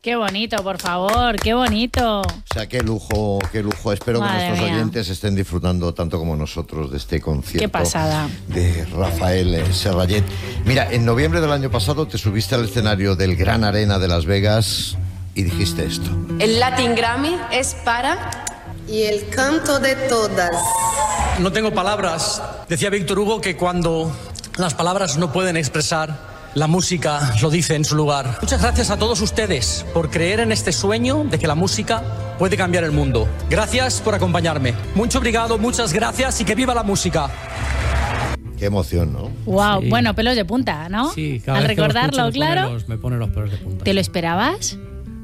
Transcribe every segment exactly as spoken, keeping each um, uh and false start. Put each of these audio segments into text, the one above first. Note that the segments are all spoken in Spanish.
Qué bonito, por favor, qué bonito. O sea, qué lujo, qué lujo. Espero Madre que nuestros mía. oyentes estén disfrutando tanto como nosotros de este concierto. Qué pasada. De Rafael Serrallet. Mira, en noviembre del año pasado te subiste al escenario del Gran Arena de Las Vegas y dijiste esto. El Latin Grammy es para... Y el canto de todas. No tengo palabras. Decía Víctor Hugo que cuando las palabras no pueden expresar, la música lo dice en su lugar. Muchas gracias a todos ustedes por creer en este sueño de que la música puede cambiar el mundo. Gracias por acompañarme. Mucho obrigado, muchas gracias y que viva la música. Qué emoción, ¿no? Wow, Sí. bueno, pelos de punta, ¿no? Sí, cada Al vez que lo recordarlo, escucho me claro. pone los- me pone los pelos de punta. ¿Te lo esperabas?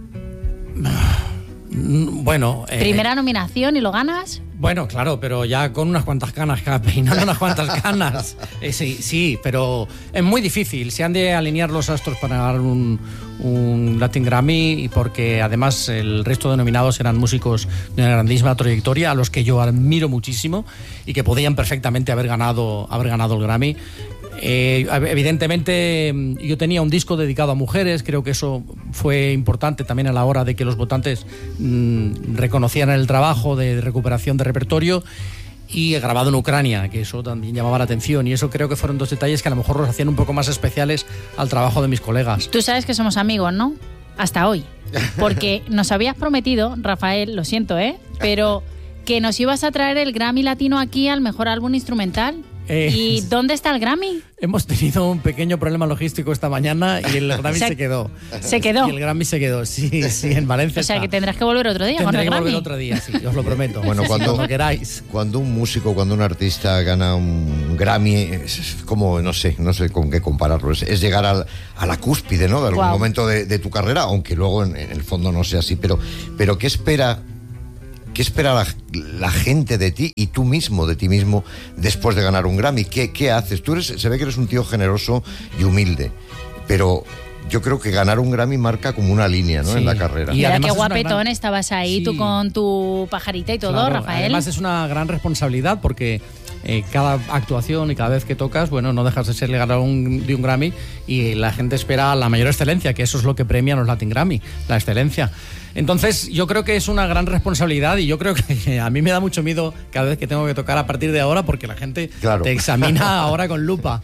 Bueno, eh, Primera nominación y lo ganas. bueno, claro, pero ya con unas cuantas canas, peinando unas cuantas canas. Eh, sí, sí, pero es muy difícil. Se han de alinear los astros para ganar un, un Latin Grammy y porque además el resto de nominados eran músicos de una grandísima trayectoria a los que yo admiro muchísimo y que podían perfectamente haber ganado, haber ganado el Grammy. Eh, evidentemente yo tenía un disco dedicado a mujeres, creo que eso fue importante también a la hora de que los votantes mmm, reconocieran el trabajo de recuperación de repertorio, y he grabado en Ucrania, que eso también llamaba la atención, y eso creo que fueron dos detalles que a lo mejor los hacían un poco más especiales al trabajo de mis colegas. Tú sabes que somos amigos, ¿no? Hasta hoy. Porque nos habías prometido, Rafael, lo siento, ¿eh? Pero que nos ibas a traer el Grammy Latino aquí al mejor álbum instrumental. Eh, ¿Y dónde está el Grammy? Hemos tenido un pequeño problema logístico esta mañana y el Grammy Se- se quedó. ¿Se quedó? Y el Grammy se quedó, sí, sí, en Valencia. O sea está. que tendrás que volver otro día con Tendré el que Grammy. volver otro día, sí, os lo prometo. Bueno, cuando, Cuando queráis. cuando un músico, cuando un artista gana un Grammy, es, es como, no sé, no sé con qué compararlo, es, es llegar al, a la cúspide, ¿no? De algún Guau. momento de, de tu carrera, aunque luego en, en el fondo no sea así. Pero, pero ¿qué espera, qué espera la, la gente de ti y tú mismo, de ti mismo, después de ganar un Grammy? ¿Qué, qué haces? Tú eres, se ve que eres un tío generoso y humilde, pero yo creo que ganar un Grammy marca como una línea, ¿no? Sí. En la carrera. Y Mira además qué es una guapetón gran- estabas ahí, Sí. tú con tu pajarita y todo, Claro, Rafael. Además es una gran responsabilidad porque eh, cada actuación y cada vez que tocas, bueno, no dejas de ser ganador un, de un Grammy y la gente espera la mayor excelencia, que eso es lo que premian los Latin Grammy, la excelencia. Entonces yo creo que es una gran responsabilidad y yo creo que a mí me da mucho miedo cada vez que tengo que tocar a partir de ahora porque la gente Claro. te examina ahora con lupa.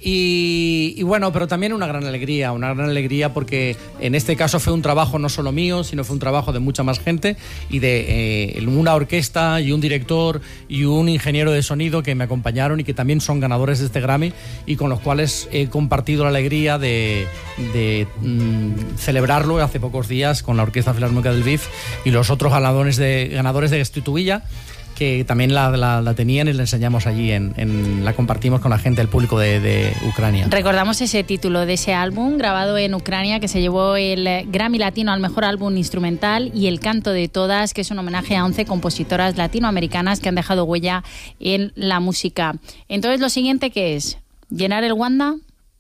Y, y bueno, pero también una gran alegría, una gran alegría porque en este caso fue un trabajo no solo mío, sino fue un trabajo de mucha más gente y de eh, una orquesta y un director y un ingeniero de sonido que me acompañaron y que también son ganadores de este Grammy y con los cuales he compartido la alegría de, de mm, celebrarlo hace pocos días con la Orquesta Filarmónica del V I F y los otros ganadores de, ganadores de Gestituilla, que también la, la, la tenían y la enseñamos allí, en, en, la compartimos con la gente, el público de, de Ucrania. Recordamos ese título de ese álbum grabado en Ucrania que se llevó el Grammy Latino al mejor álbum instrumental y El canto de todas, que es un homenaje a once compositoras latinoamericanas que han dejado huella en la música. Entonces, lo siguiente, ¿qué es? ¿Llenar el Wanda?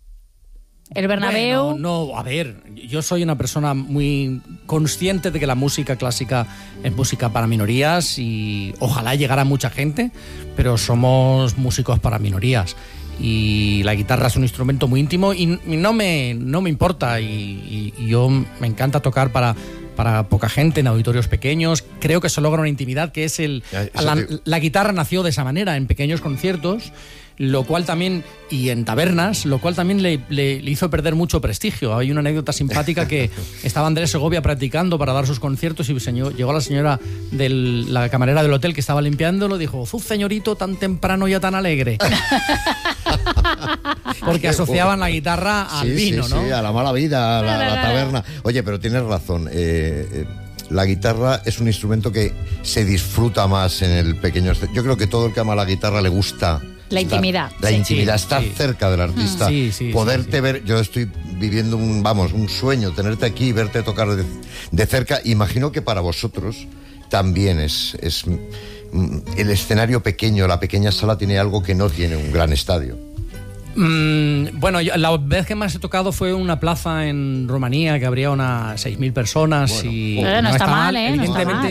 ¿El Bernabéu? Bueno, no, a ver, yo soy una persona muy consciente de que la música clásica es música para minorías y ojalá llegara a mucha gente, pero somos músicos para minorías. Y la guitarra es un instrumento muy íntimo y, y no, me, no me importa y, y, y yo me encanta tocar para... para poca gente, en auditorios pequeños. Creo que se logra una intimidad que es el... La, la guitarra nació de esa manera, en pequeños conciertos, lo cual también, y en tabernas, lo cual también le, le, le hizo perder mucho prestigio. Hay una anécdota simpática que estaba Andrés Segovia practicando para dar sus conciertos y señor, llegó la señora de la camarera del hotel que estaba limpiándolo y dijo: ¡Uf, señorito, tan temprano y tan alegre! Porque asociaban la guitarra al sí, vino, sí, ¿no? Sí, a la mala vida, a la, la taberna. Oye, pero tienes razón. Eh, eh, la guitarra es un instrumento que se disfruta más en el pequeño... Yo creo que todo el que ama la guitarra le gusta... La estar, intimidad. La sí. intimidad, sí, estar sí. cerca del artista. Sí, sí, poderte sí, sí. ver... Yo estoy viviendo un, vamos, un sueño, tenerte aquí y verte tocar de, de cerca. Imagino que para vosotros también es... es el escenario pequeño, la pequeña sala tiene algo que no tiene un gran estadio. Mm, bueno, yo, la vez que más he tocado fue una plaza en Rumanía que habría unas seis mil personas. Bueno, y bueno, no está mal, ¿eh? Evidentemente, No está mal.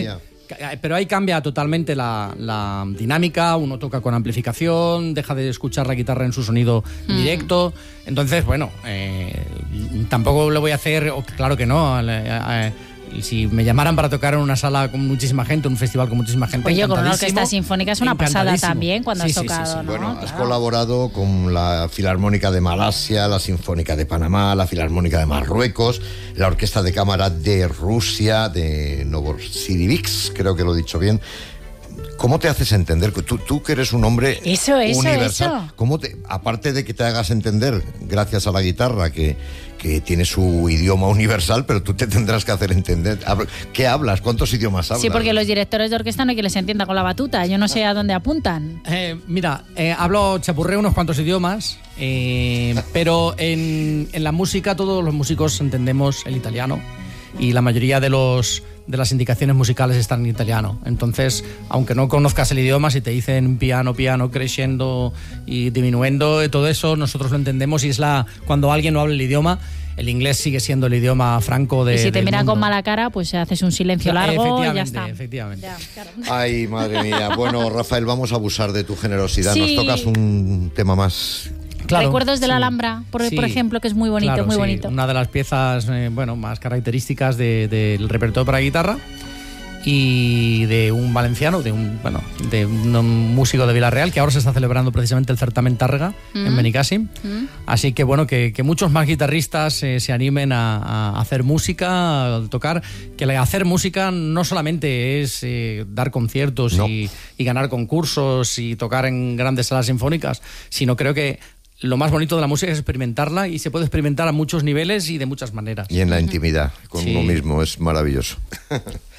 Pero ahí cambia totalmente la, la dinámica, uno toca con amplificación, deja de escuchar la guitarra en su sonido mm. directo. Entonces, bueno, eh, tampoco lo voy a hacer, claro que no. A, a, a, si me llamaran para tocar en una sala con muchísima gente, un festival con muchísima gente, oye, con una orquesta sinfónica es una pasada también cuando sí, has tocado, sí, sí, sí. ¿no? Bueno, claro. has colaborado con la Filarmónica de Malasia, la Sinfónica de Panamá, la Filarmónica de Marruecos, la Orquesta de Cámara de Rusia, de Novosibirsk, creo que lo he dicho bien. ¿Cómo te haces entender? Tú, tú que eres un hombre eso, eso, universal. Eso. ¿Cómo te, aparte de que te hagas entender gracias a la guitarra, que, que tiene su idioma universal, pero tú te tendrás que hacer entender? ¿Qué hablas? ¿Cuántos idiomas hablas? Sí, porque los directores de orquesta no hay que les entienda con la batuta. Yo no sé a dónde apuntan. Eh, mira, eh, hablo chapurreo unos cuantos idiomas, eh, pero en, en la música todos los músicos entendemos el italiano y la mayoría de los de las indicaciones musicales están en italiano. Entonces, aunque no conozcas el idioma, si te dicen piano, piano, crescendo y diminuendo, todo eso nosotros lo entendemos, y es la cuando alguien no habla el idioma, el inglés sigue siendo el idioma franco de. Y si te miran mundo. con mala cara, pues haces un silencio largo y ya está. Efectivamente. Ya, claro. Ay, madre mía. Bueno, Rafael, vamos a abusar de tu generosidad. Sí. Nos tocas un tema más. Claro, Recuerdos de sí, la Alhambra, por, sí. por ejemplo, que es muy bonito, Claro, muy sí. bonito. Una de las piezas eh, bueno, más características de, del repertorio para guitarra y de un valenciano, de un bueno, de un músico de Villarreal, que ahora se está celebrando precisamente el certamen Tárrega mm. en Benicàssim. Mm. Así que bueno, que, que muchos más guitarristas eh, se animen a, a hacer música, a tocar, que hacer música no solamente es eh, dar conciertos no. y, y ganar concursos y tocar en grandes salas sinfónicas, sino creo que lo más bonito de la música es experimentarla, y se puede experimentar a muchos niveles y de muchas maneras. Y en la intimidad, con sí. uno mismo, es maravilloso.